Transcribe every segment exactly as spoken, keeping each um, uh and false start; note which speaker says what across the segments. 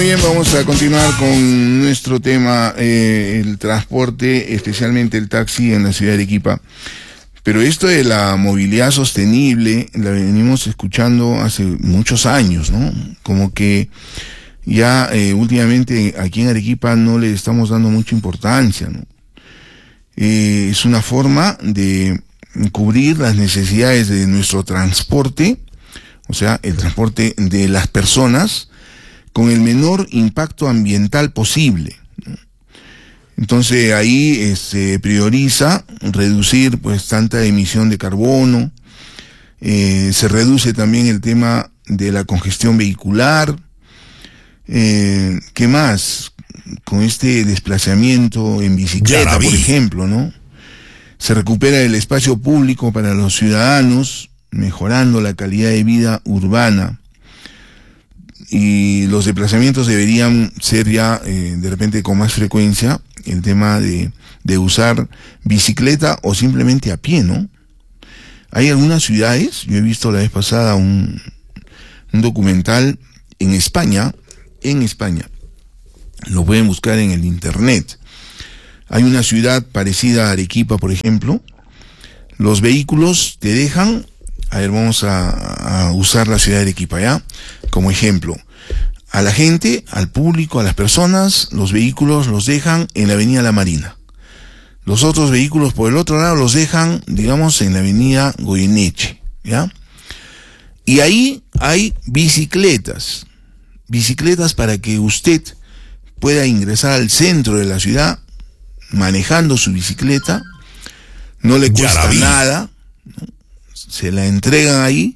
Speaker 1: Bien, vamos a continuar con nuestro tema, eh, el transporte, especialmente el taxi en la ciudad de Arequipa. Pero esto de la movilidad sostenible la venimos escuchando hace muchos años, ¿no? Como que ya eh, últimamente aquí en Arequipa no le estamos dando mucha importancia, ¿no? Eh, es una forma de cubrir las necesidades de nuestro transporte, o sea, el transporte de las personas, con el menor impacto ambiental posible. Entonces ahí eh, se prioriza reducir pues tanta emisión de carbono, eh, se reduce también el tema de la congestión vehicular. Eh, ¿qué más? Con este desplazamiento en bicicleta, por ejemplo, ¿no? Se recupera el espacio público para los ciudadanos, mejorando la calidad de vida urbana. Y los desplazamientos deberían ser ya, eh, de repente, con más frecuencia, el tema de, de usar bicicleta o simplemente a pie, ¿no? Hay algunas ciudades, yo he visto la vez pasada un, un documental en España, en España, lo pueden buscar en el internet. Hay una ciudad parecida a Arequipa, por ejemplo. Los vehículos te dejan, a ver, vamos a, a usar la ciudad de Arequipa, ¿ya? Como ejemplo, a la gente, al público, a las personas, los vehículos los dejan en la avenida La Marina. Los otros vehículos por el otro lado los dejan, digamos, en la avenida Goyeneche, ¿ya? Y ahí hay bicicletas, bicicletas para que usted pueda ingresar al centro de la ciudad manejando su bicicleta, no le cuesta nada, ¿no? Se la entregan ahí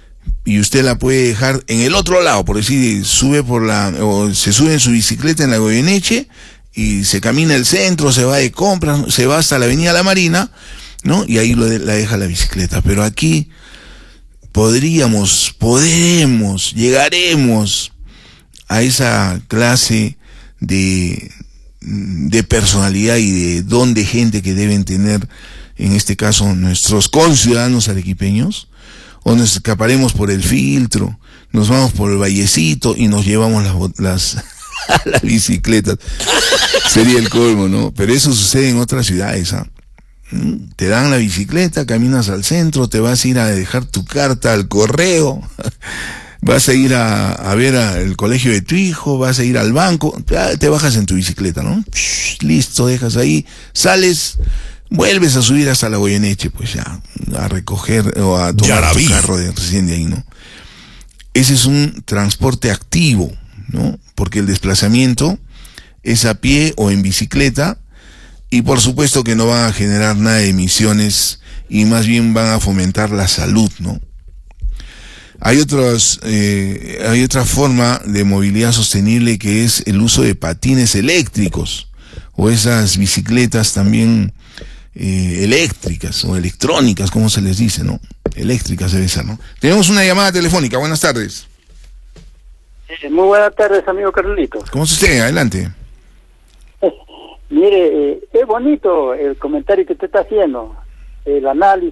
Speaker 1: y usted la puede dejar en el otro lado, por decir, sube por la, o se sube en su bicicleta en la Goyeneche y se camina el centro, se va de compras, se va hasta la avenida La Marina, ¿no? Y ahí lo de, la deja la bicicleta. Pero aquí podríamos, podremos, llegaremos a esa clase de, de personalidad y de don de gente que deben tener, en este caso, nuestros conciudadanos arequipeños, o nos escaparemos por el filtro, nos vamos por el vallecito y nos llevamos las, las, las bicicletas. Sería el colmo, ¿no? Pero eso sucede en otras ciudades, ¿ah? Te dan la bicicleta, caminas al centro, te vas a ir a dejar tu carta al correo, vas a ir a, a ver a el colegio de tu hijo, vas a ir al banco, te bajas en tu bicicleta, ¿no? Listo, dejas ahí, sales, vuelves a subir hasta la Goyeneche, pues ya, a recoger o a tomar tu carro de recién de ahí, ¿no? Ese es un transporte activo, ¿no? Porque el desplazamiento es a pie o en bicicleta, y por supuesto que no van a generar nada de emisiones y más bien van a fomentar la salud, ¿no? Hay otros, eh, hay otra forma de movilidad sostenible que es el uso de patines eléctricos o esas bicicletas también eh, eléctricas o electrónicas, como se les dice, ¿no? Eléctricas debe ser, ¿no? Tenemos una llamada telefónica. Buenas tardes.
Speaker 2: Sí, muy buenas tardes, amigo Carlitos.
Speaker 1: ¿Cómo está usted? Adelante.
Speaker 2: Eh, mire, eh, es bonito el comentario que usted está haciendo, el análisis.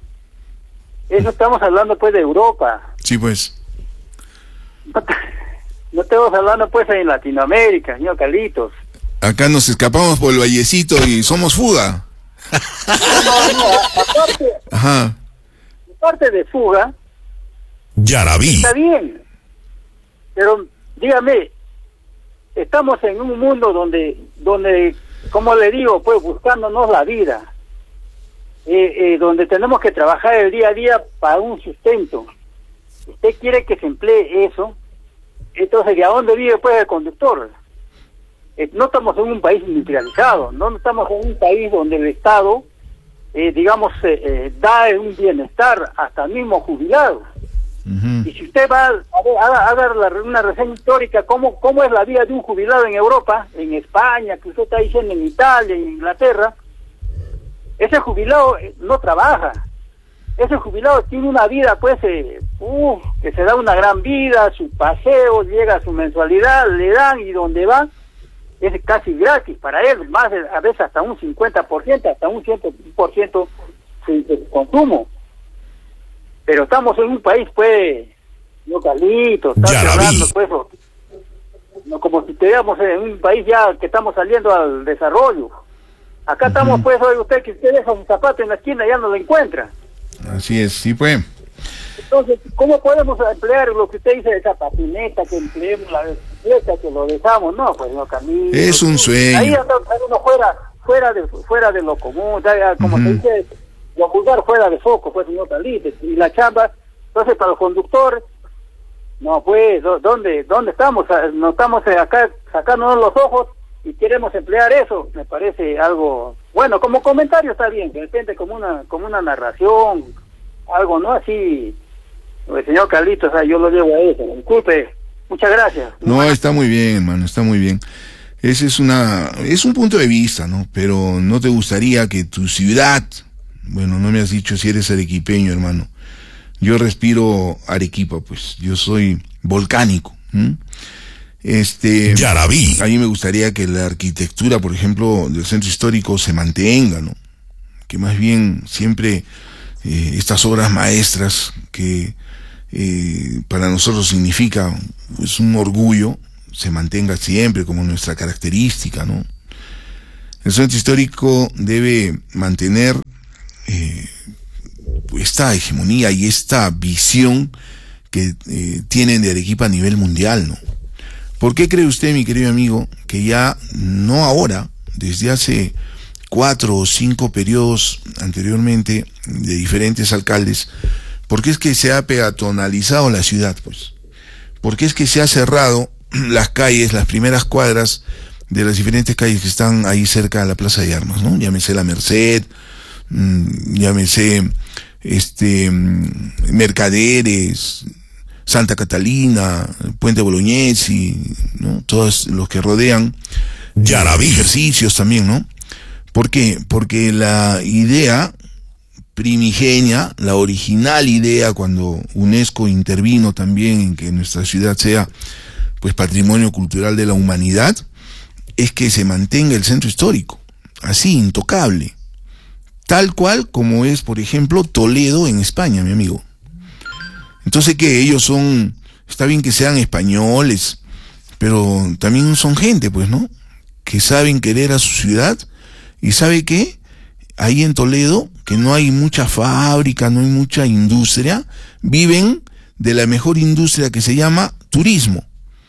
Speaker 2: Eso estamos hablando pues de Europa.
Speaker 1: Sí, pues.
Speaker 2: No, no estamos hablando pues en Latinoamérica, señor Carlitos.
Speaker 1: Acá nos escapamos por el vallecito y somos fuga.
Speaker 2: No, no, aparte,
Speaker 1: Ajá.
Speaker 2: aparte de fuga,
Speaker 3: Ya la vi.
Speaker 2: está bien. Pero dígame, estamos en un mundo donde, donde, como le digo, pues buscándonos la vida. Eh, eh, donde tenemos que trabajar el día a día para un sustento. Usted quiere que se emplee eso, entonces ¿de a dónde vive pues el conductor? Eh, no estamos en un país industrializado, no estamos en un país donde el Estado, eh, digamos, eh, eh, da un bienestar hasta el mismo jubilado. Uh-huh. Y si usted va a ver, haga, haga la, una reseña histórica, ¿cómo, cómo es la vida de un jubilado en Europa, en España, que usted está diciendo en Italia, en Inglaterra? Ese jubilado no trabaja, ese jubilado tiene una vida pues eh, uf, que se da una gran vida, su paseo, llega a su mensualidad, le dan y donde va es casi gratis para él, más de, a veces hasta un cincuenta por ciento, hasta un cien por ciento de consumo. Pero estamos en un país pues, no Carlitos, está cerrando pues no como si estuviéramos en un país ya que estamos saliendo al desarrollo. Acá uh-huh. estamos, pues, oye usted, que usted deja un zapato en la esquina y ya no lo encuentra.
Speaker 1: Así es, sí, pues.
Speaker 2: Entonces, ¿cómo podemos emplear lo que usted dice de esa patineta, que empleemos la bicicleta, que lo dejamos? No, pues no, camino.
Speaker 1: Es un sueño.
Speaker 2: Ahí está uno fuera, fuera de fuera de lo común, ya, como uh-huh. se dice, lo vulgar fuera de foco, pues, señor Carlitos. Y la chamba, entonces, para los conductores, no, pues, ¿dónde dónde estamos? No estamos acá sacándonos los ojos y queremos emplear eso. Me parece algo, bueno, como comentario está bien, de repente como una como una narración, algo, ¿no? Así, el señor Carlitos, o sea, yo lo llevo a eso, disculpe, muchas gracias.
Speaker 1: No, está muy bien, hermano, está muy bien. Ese es una, es un punto de vista, ¿no? Pero no te gustaría que tu ciudad, bueno, no me has dicho si eres arequipeño, hermano. Yo respiro Arequipa, pues, yo soy volcánico. ¿m? Este,
Speaker 3: Yarabí.
Speaker 1: A mí me gustaría que la arquitectura, por ejemplo, del centro histórico se mantenga, ¿no? Que más bien siempre eh, estas obras maestras que eh, para nosotros significa pues, un orgullo, se mantenga siempre como nuestra característica, ¿no? El centro histórico debe mantener eh, esta hegemonía y esta visión que eh, tienen de Arequipa a nivel mundial, ¿no? ¿Por qué cree usted, mi querido amigo, que ya no ahora, desde hace cuatro o cinco periodos anteriormente de diferentes alcaldes, por qué es que se ha peatonalizado la ciudad, pues? ¿Por qué es que se ha cerrado las calles, las primeras cuadras de las diferentes calles que están ahí cerca de la Plaza de Armas, ¿no? Llámese La Merced, mmm, llámese este Mercaderes, Santa Catalina, Puente Bolognesi, ¿no? Todos los que rodean.
Speaker 3: Yarabí.
Speaker 1: Ejercicios también, ¿no? ¿Por qué? Porque la idea primigenia, la original idea cuando UNESCO intervino también en que nuestra ciudad sea pues patrimonio cultural de la humanidad, es que se mantenga el centro histórico, así, intocable, tal cual como es, por ejemplo, Toledo en España, mi amigo. Entonces, que ellos son, está bien que sean españoles, pero también son gente, pues, ¿no? Que saben querer a su ciudad, y ¿sabe qué? Ahí en Toledo, que no hay mucha fábrica, no hay mucha industria, viven de la mejor industria que se llama turismo.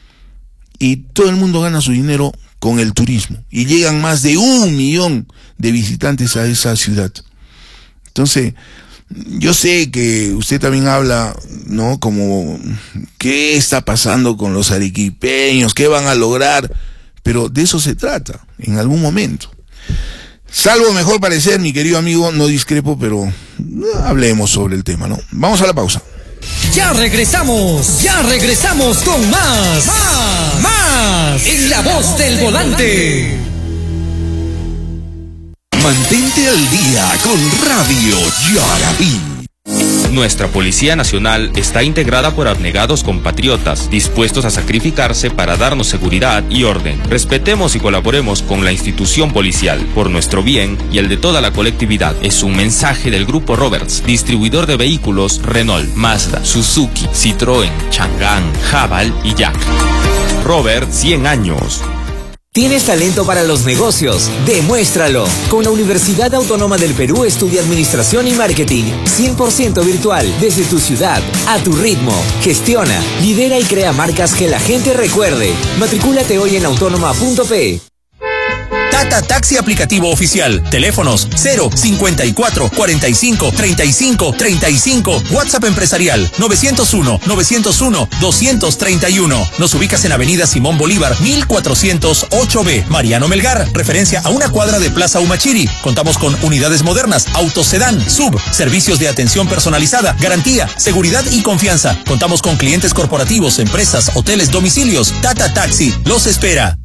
Speaker 1: Y todo el mundo gana su dinero con el turismo. Y llegan más de un millón de visitantes a esa ciudad. Entonces, yo sé que usted también habla, ¿no? Como, ¿qué está pasando con los arequipeños? ¿Qué van a lograr? Pero de eso se trata, en algún momento. Salvo mejor parecer, mi querido amigo, no discrepo, pero hablemos sobre el tema, ¿no? Vamos a la pausa.
Speaker 4: Ya regresamos, ya regresamos con más, más, más, en La Voz del Volante.
Speaker 3: Mantente al día con Radio Yarabí.
Speaker 5: Nuestra Policía Nacional está integrada por abnegados compatriotas, dispuestos a sacrificarse para darnos seguridad y orden. Respetemos y colaboremos con la institución policial, por nuestro bien y el de toda la colectividad. Es un mensaje del Grupo Roberts, distribuidor de vehículos Renault, Mazda, Suzuki, Citroën, Chang'an, Haval y Jack. Robert, cien años.
Speaker 4: ¿Tienes talento para los negocios? Demuéstralo. Con la Universidad Autónoma del Perú estudia Administración y Marketing, cien por ciento virtual, desde tu ciudad, a tu ritmo. Gestiona, lidera y crea marcas que la gente recuerde. Matricúlate hoy en autónoma punto pe.
Speaker 6: Tata Taxi aplicativo oficial. Teléfonos cero cincuenta y cuatro cuarenta y cinco treinta y cinco treinta y cinco. WhatsApp empresarial novecientos uno novecientos uno doscientos treinta y uno. Nos ubicas en Avenida Simón Bolívar mil cuatrocientos ocho B. Mariano Melgar, referencia a una cuadra de Plaza Humachiri. Contamos con unidades modernas, autosedán, sub, servicios de atención personalizada, garantía, seguridad y confianza. Contamos con clientes corporativos, empresas, hoteles, domicilios. Tata Taxi los espera.